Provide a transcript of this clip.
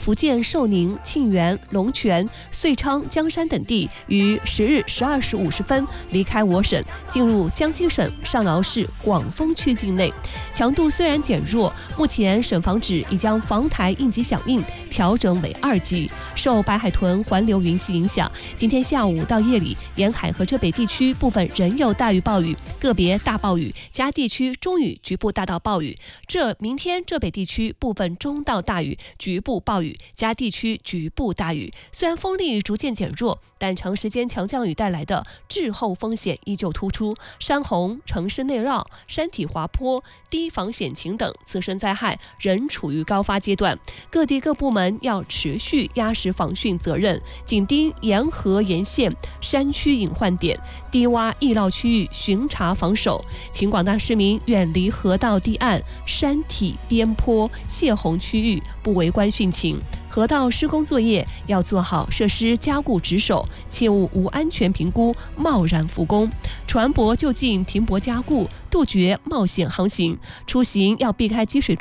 福建寿宁、庆元、龙泉、遂昌、江山等地于10日12时50分离开我省，进入江西省上饶市广丰区境内。强度虽然减弱，目前省防指已将防台应急响应调整为2级。受白海豚环流云系影响，今天下午到夜里，沿海和浙北地区部分仍有大雨暴雨，个别大暴雨加地区中雨，局部大到暴雨。明天浙北地区部分中到大雨，局部暴雨加地区局部大雨。虽然风力逐渐减弱，但长时间强降雨带来的滞后风险依旧突出，山洪、城市内涝、山体滑坡、堤防险情等自身灾害仍处于高发阶段。各地各部门要持续压实防汛责任，紧盯沿河沿线山区隐患点、低洼易涝区域巡查防守，请广大市民远离河道堤岸、山体边坡、泄洪区域，不围观汛情。河道施工作业要做好设施加固值守，切勿无安全评估贸然复工。船舶就近停泊加固，杜绝冒险航行。出行要避开积水段